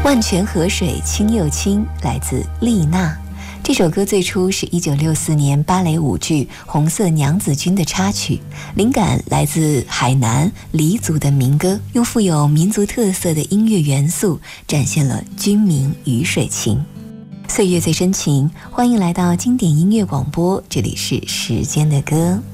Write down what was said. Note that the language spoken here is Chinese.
万泉河水清又清，来自丽娜。这首歌最初是1964年芭蕾舞剧《红色娘子军》的插曲，灵感来自海南黎族的民歌，用富有民族特色的音乐元素展现了军民鱼水情。岁月最深情，欢迎来到经典音乐广播，这里是时间的歌。